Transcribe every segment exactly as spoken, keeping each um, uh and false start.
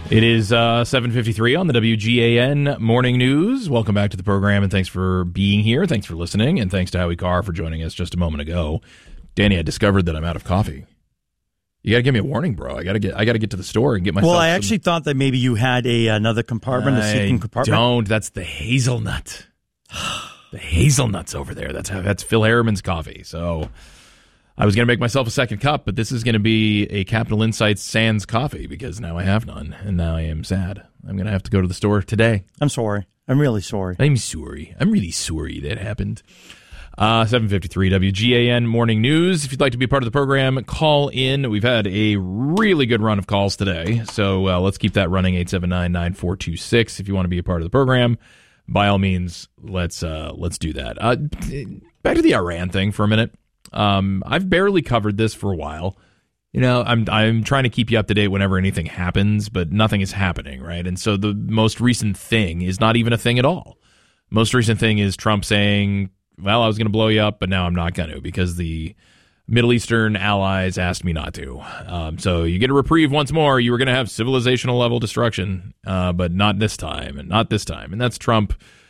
It is uh, seven fifty-three on the W G A N Morning News. Welcome back to the program, and thanks for being here. Thanks for listening, and thanks to Howie Carr for joining us just a moment ago. Danny, I discovered that I'm out of coffee. You got to give me a warning, bro. I got to get I got to get to the store and get myself Well, I some... actually thought that maybe you had a another compartment, I a second compartment. don't. That's the hazelnut. The hazelnut's over there. That's how, that's Phil Harriman's coffee. So I was going to make myself a second cup, but this is going to be a Capital Insights Sans coffee because now I have none, and now I am sad. I'm going to have to go to the store today. I'm sorry. I'm really sorry. I'm sorry. I'm really sorry that happened. Uh, seven fifty-three W G A N Morning News. If you'd like to be part of the program, call in. We've had a really good run of calls today, so uh, let's keep that running. eight seven nine, nine four two six. If you want to be a part of the program, by all means, let's uh, let's do that. Uh, back to the Iran thing for a minute. Um, I've barely covered this for a while. You know, I'm I'm trying to keep you up to date whenever anything happens, but nothing is happening, right? And so the most recent thing is not even a thing at all. Most recent thing is Trump saying, well, I was going to blow you up, but now I'm not going to because the Middle Eastern allies asked me not to. Um, so you get a reprieve once more. You were going to have civilizational level destruction, uh, but not this time, and not this time. And that's Trump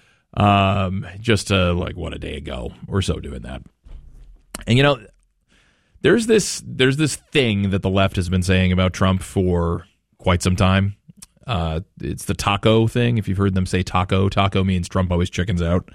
um, just uh, like, what, a day ago or so doing that. And, you know, there's this there's this thing that the left has been saying about Trump for quite some time. Uh, it's the taco thing. If you've heard them say taco, taco means Trump always chickens out.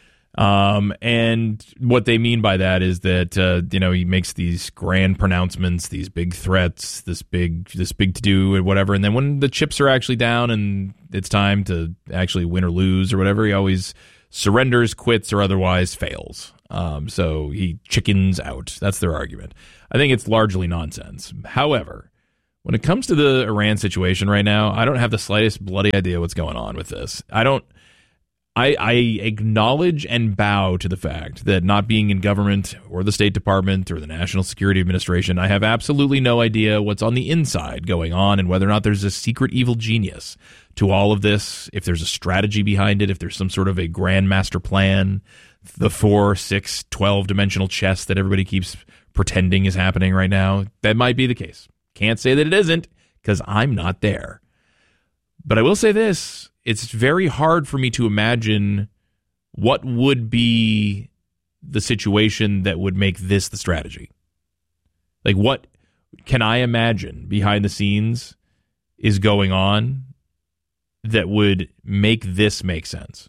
Um, and what they mean by that is that, uh, you know, he makes these grand pronouncements, these big threats, this big, this big to do and whatever. And then when the chips are actually down and it's time to actually win or lose or whatever, he always surrenders, quits, or otherwise fails. Um, so he chickens out. That's their argument. I think it's largely nonsense. However, when it comes to the Iran situation right now, I don't have the slightest bloody idea what's going on with this. I don't. I, I acknowledge and bow to the fact that not being in government or the State Department or the National Security Administration, I have absolutely no idea what's on the inside going on and whether or not there's a secret evil genius to all of this, if there's a strategy behind it, if there's some sort of a grand master plan, the four, six, twelve-dimensional chess that everybody keeps pretending is happening right now. That might be the case. Can't say that it isn't because I'm not there. But I will say this. It's very hard for me to imagine what would be the situation that would make this the strategy. Like, what can I imagine behind the scenes is going on that would make this make sense?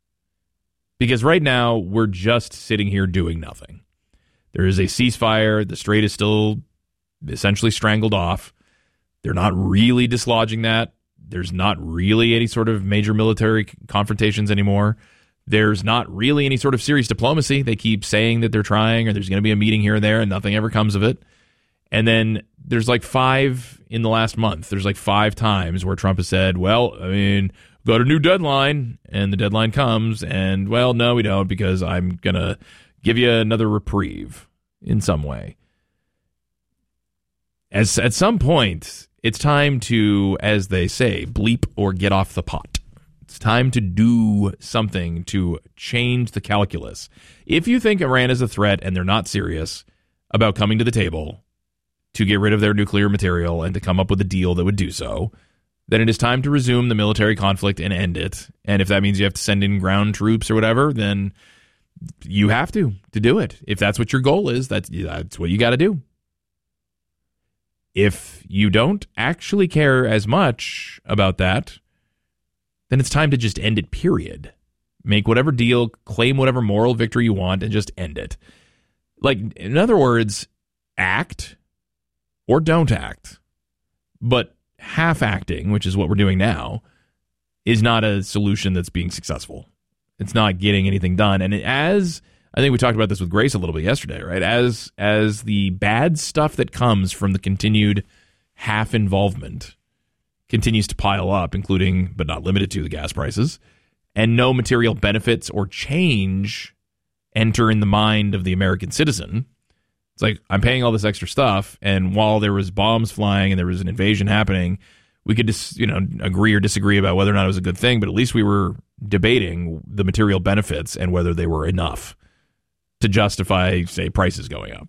Because right now, we're just sitting here doing nothing. There is a ceasefire. The strait is still essentially strangled off. They're not really dislodging that. There's not really any sort of major military confrontations anymore. There's not really any sort of serious diplomacy. They keep saying that they're trying or there's going to be a meeting here and there and nothing ever comes of it. And then there's like five in the last month. There's like five times where Trump has said, well, I mean, got a new deadline. And the deadline comes and, well, no, we don't because I'm going to give you another reprieve in some way. As at some point, it's time to, as they say, bleep or get off the pot. It's time to do something to change the calculus. If you think Iran is a threat and they're not serious about coming to the table to get rid of their nuclear material and to come up with a deal that would do so, then it is time to resume the military conflict and end it. And if that means you have to send in ground troops or whatever, then you have to, to do it. If that's what your goal is, that's, that's what you got to do. If you don't actually care as much about that, then it's time to just end it, period. Make whatever deal, claim whatever moral victory you want, and just end it. Like, in other words, act or don't act. But half-acting, which is what we're doing now, is not a solution that's being successful. It's not getting anything done. And as... I think we talked about this with Grace a little bit yesterday, right? As as the bad stuff that comes from the continued half involvement continues to pile up, including but not limited to the gas prices, and no material benefits or change enter in the mind of the American citizen. It's like, I'm paying all this extra stuff, and while there was bombs flying and there was an invasion happening, we could just, you know, agree or disagree about whether or not it was a good thing, but at least we were debating the material benefits and whether they were enough to justify, say, prices going up.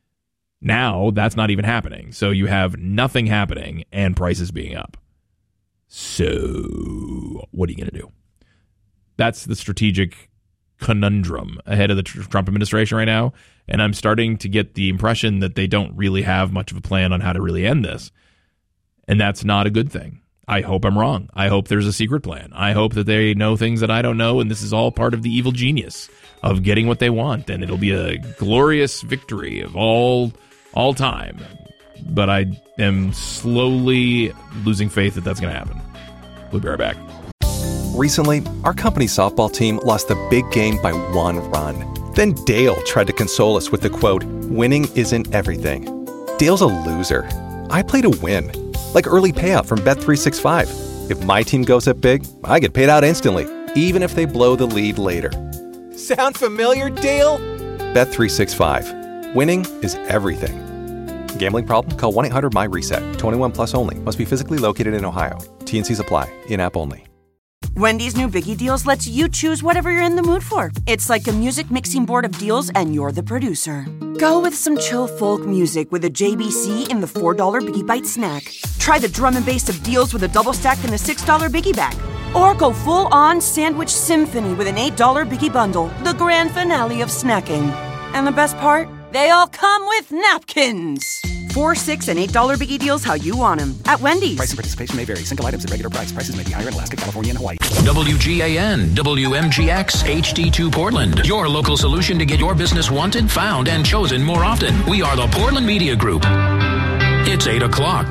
Now, that's not even happening. So you have nothing happening and prices being up. So what are you going to do? That's the strategic conundrum ahead of the Trump administration right now. And I'm starting to get the impression that they don't really have much of a plan on how to really end this. And that's not a good thing. I hope I'm wrong. I hope there's a secret plan. I hope that they know things that I don't know, and this is all part of the evil genius of getting what they want, and it'll be a glorious victory of all all time. But I am slowly losing faith that that's going to happen. We'll be right back. Recently, our company's softball team lost the big game by one run. Then Dale tried to console us with the quote, "Winning isn't everything." Dale's a loser. I play to win. Like early payout from Bet three sixty-five. If my team goes up big, I get paid out instantly, even if they blow the lead later. Sound familiar, Dale? Bet three sixty-five. Winning is everything. Gambling problem? Call one eight hundred M Y reset. twenty-one plus only. Must be physically located in Ohio. T and C's apply. In-app only. Wendy's new Biggie Deals lets you choose whatever you're in the mood for. It's like a music mixing board of deals, and you're the producer. Go with some chill folk music with a J B C in the four dollar Biggie Bite snack. Try the drum and bass of deals with a double stack in the six dollar Biggie Bag. Or go full-on sandwich symphony with an eight dollar Biggie Bundle, the grand finale of snacking. And the best part? They all come with napkins. Four, six, and eight dollar Biggie Deals how you want them at Wendy's. Price and participation may vary. Single items at regular price. Prices may be higher in Alaska, California, and Hawaii. W G A N, W M G X, H D two Portland. Your local solution to get your business wanted, found, and chosen more often. We are the Portland Media Group. It's eight o'clock.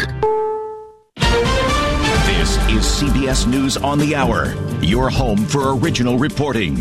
This is C B S News on the Hour, your home for original reporting.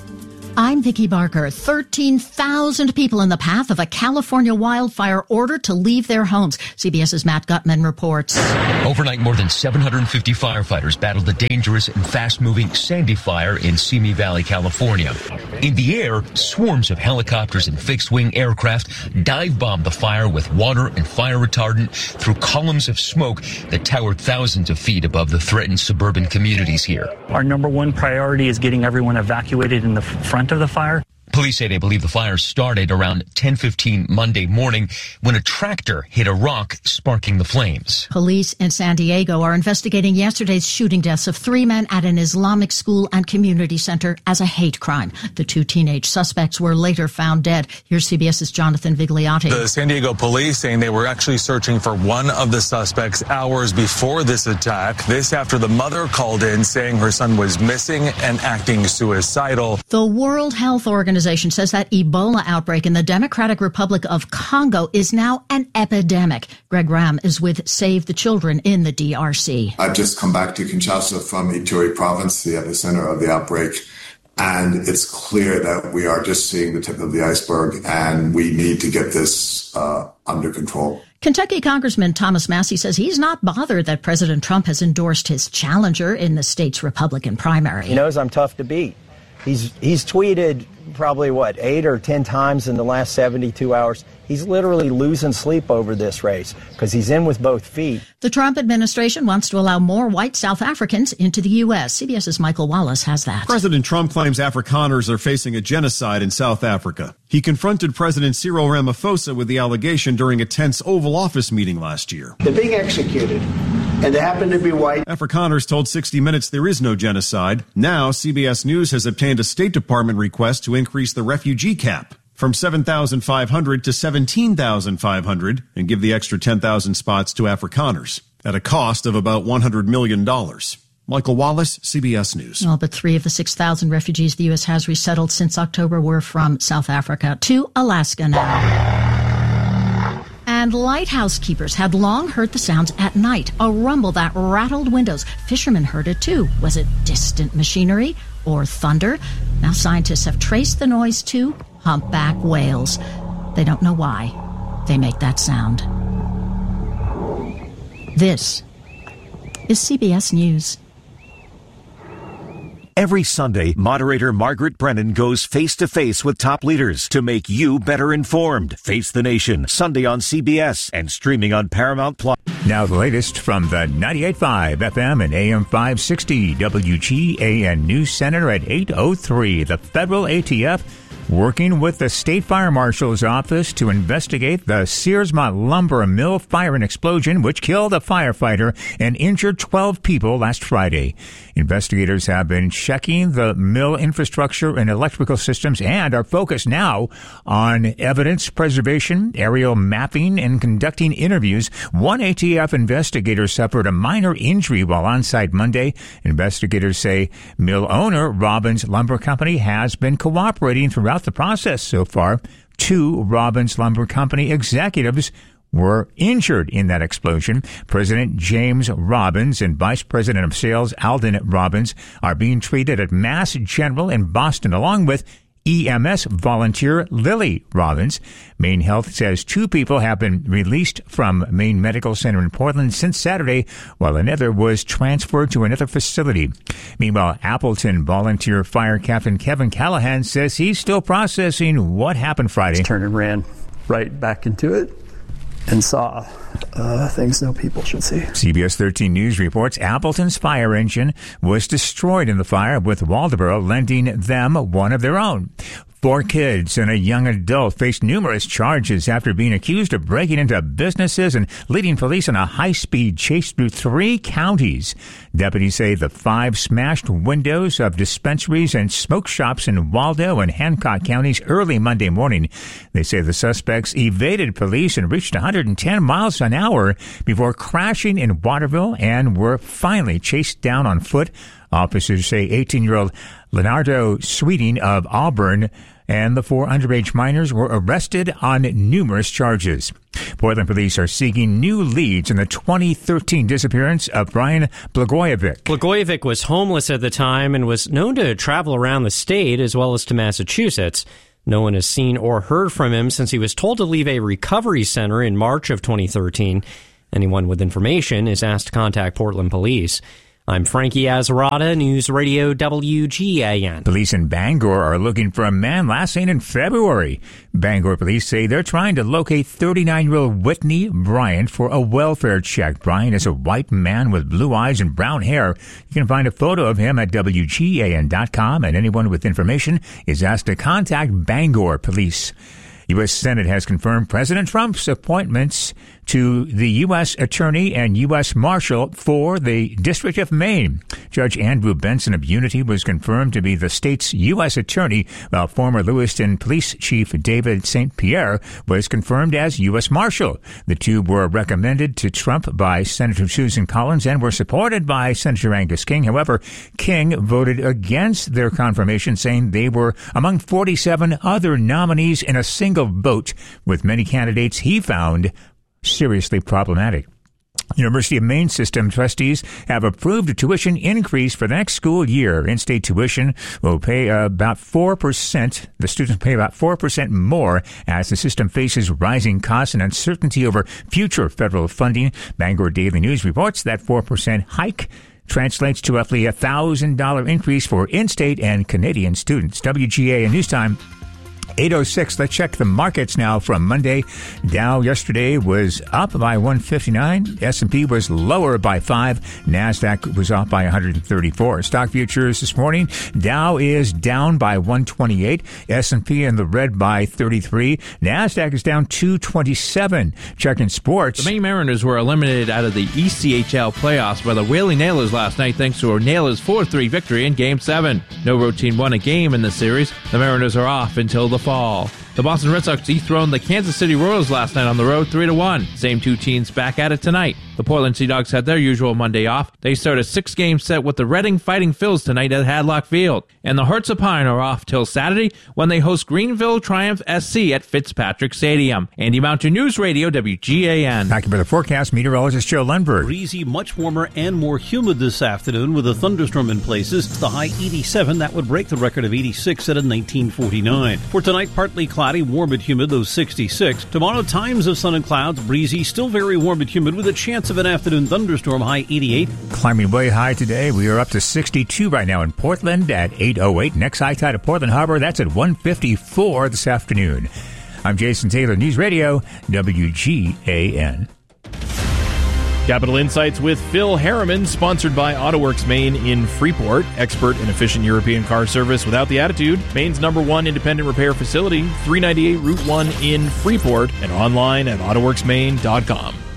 I'm Vicki Barker. thirteen thousand people in the path of a California wildfire ordered to leave their homes. CBS's Matt Gutman reports. Overnight, more than seven hundred fifty firefighters battled the dangerous and fast-moving Sandy Fire in Simi Valley, California. In the air, swarms of helicopters and fixed-wing aircraft dive-bombed the fire with water and fire retardant through columns of smoke that towered thousands of feet above the threatened suburban communities here. Our number one priority is getting everyone evacuated in the front of the fire. Police say they believe the fire started around ten fifteen Monday morning when a tractor hit a rock, sparking the flames. Police in San Diego are investigating yesterday's shooting deaths of three men at an Islamic school and community center as a hate crime. The two teenage suspects were later found dead. Here's CBS's Jonathan Vigliotti. The San Diego police saying they were actually searching for one of the suspects hours before this attack. This after the mother called in saying her son was missing and acting suicidal. The World Health Organization says that Ebola outbreak in the Democratic Republic of Congo is now an epidemic. Greg Ram is with Save the Children in the D R C. I've just come back to Kinshasa from Ituri province, the epicenter of the outbreak, and it's clear that we are just seeing the tip of the iceberg, and we need to get this uh, under control. Kentucky Congressman Thomas Massie says he's not bothered that President Trump has endorsed his challenger in the state's Republican primary. He knows I'm tough to beat. He's he's tweeted probably, what, eight or ten times in the last seventy-two hours. He's literally losing sleep over this race because he's in with both feet. The Trump administration wants to allow more white South Africans into the U S. CBS's Michael Wallace has that. President Trump claims Afrikaners are facing a genocide in South Africa. He confronted President Cyril Ramaphosa with the allegation during a tense Oval Office meeting last year. They're being executed, and they happen to be white. Afrikaners told sixty minutes there is no genocide. Now, C B S News has obtained a State Department request to increase the refugee cap from seven thousand five hundred to seventeen thousand five hundred and give the extra ten thousand spots to Afrikaners at a cost of about one hundred million dollars. Michael Wallace, C B S News. Well, but three of the six thousand refugees the U S has resettled since October were from South Africa to Alaska now. And lighthouse keepers had long heard the sounds at night, a rumble that rattled windows. Fishermen heard it too. Was it distant machinery or thunder? Now scientists have traced the noise to humpback whales. They don't know why they make that sound. This is C B S News. Every Sunday, moderator Margaret Brennan goes face-to-face with top leaders to make you better informed. Face the Nation, Sunday on C B S and streaming on Paramount Plus. Now the latest from the ninety-eight point five F M and A M five sixty W G A N News Center at eight oh three. The federal A T F working with the State Fire Marshal's office to investigate the Searsmont Lumber Mill fire and explosion, which killed a firefighter and injured twelve people last Friday. Investigators have been checking the mill infrastructure and electrical systems and are focused now on evidence preservation, aerial mapping, and conducting interviews. One A T F investigator suffered a minor injury while on site Monday. Investigators say mill owner Robbins Lumber Company has been cooperating throughout the process so far. Two Robbins Lumber Company executives were injured in that explosion. President James Robbins and Vice President of Sales Alden Robbins are being treated at Mass General in Boston, along with E M S volunteer Lily Robbins. Maine Health says two people have been released from Maine Medical Center in Portland since Saturday, while another was transferred to another facility. Meanwhile, Appleton volunteer fire captain Kevin Callahan says he's still processing what happened Friday. Turned and ran right back into it and saw uh, things no people should see. C B S thirteen News reports Appleton's fire engine was destroyed in the fire, with Waldeboro lending them one of their own. Four kids and a young adult faced numerous charges after being accused of breaking into businesses and leading police on a high-speed chase through three counties. Deputies say the five smashed windows of dispensaries and smoke shops in Waldo and Hancock counties early Monday morning. They say the suspects evaded police and reached one hundred ten miles an hour before crashing in Waterville and were finally chased down on foot. Officers say eighteen-year-old Leonardo Sweeting of Auburn and the four underage minors were arrested on numerous charges. Portland police are seeking new leads in the twenty thirteen disappearance of Brian Blagojevich. Blagojevich was homeless at the time and was known to travel around the state as well as to Massachusetts. No one has seen or heard from him since he was told to leave a recovery center in March of twenty thirteen. Anyone with information is asked to contact Portland police. I'm Frankie Azarada, News Radio W G A N. Police in Bangor are looking for a man last seen in February. Bangor police say they're trying to locate thirty-nine-year-old Whitney Bryant for a welfare check. Bryant is a white man with blue eyes and brown hair. You can find a photo of him at W G A N dot com, and anyone with information is asked to contact Bangor police. U S Senate has confirmed President Trump's appointments to the U S Attorney and U S Marshal for the District of Maine. Judge Andrew Benson of Unity was confirmed to be the state's U S Attorney, while former Lewiston Police Chief David Saint Pierre was confirmed as U S Marshal. The two were recommended to Trump by Senator Susan Collins and were supported by Senator Angus King. However, King voted against their confirmation, saying they were among forty-seven other nominees in a single vote, with many candidates he found seriously problematic. University of Maine system trustees have approved a tuition increase for the next school year. In-state tuition will pay about four percent. The students pay about four percent more as the system faces rising costs and uncertainty over future federal funding. Bangor Daily News reports that four percent hike translates to roughly a one thousand dollars increase for in-state and Canadian students. W G A N News Time. eight oh six. Let's check the markets now from Monday. Dow yesterday was up by one fifty-nine. S and P was lower by five. NASDAQ was off by one hundred thirty-four. Stock futures this morning. Dow is down by one twenty-eight. S and P in the red by thirty-three. NASDAQ is down two twenty-seven. Checking sports. The Maine Mariners were eliminated out of the E C H L playoffs by the Whaley Nailers last night thanks to a Nailers four three victory in Game seven. No road team won a game in the series. The Mariners are off until the fall. The Boston Red Sox dethroned the Kansas City Royals last night on the road three to one. Same two teams back at it tonight. The Portland Sea Dogs had their usual Monday off. They start a six-game set with the Reading Fighting Phils tonight at Hadlock Field. And the Hearts of Pine are off till Saturday when they host Greenville Triumph S C at Fitzpatrick Stadium. Andy Mountain News Radio, W G A N. Back for the forecast, meteorologist Joe Lundberg. Breezy, much warmer and more humid this afternoon with a thunderstorm in places. The high eighty-seven, that would break the record of eighty-six set in nineteen forty-nine. For tonight, partly cloudy, warm and humid, though sixty-six. Tomorrow, times of sun and clouds, breezy, still very warm and humid with a chance of an afternoon thunderstorm, high eighty-eight. Climbing way high today. We are up to sixty-two right now in Portland at eight oh eight. Next high tide at Portland Harbor, that's at one fifty-four this afternoon. I'm Jason Taylor, News Radio, W G A N. Capital Insights with Phil Harriman, sponsored by AutoWorks Maine in Freeport. Expert and efficient European car service without the attitude. Maine's number one independent repair facility, three ninety-eight Route one in Freeport, and online at autoworks maine dot com.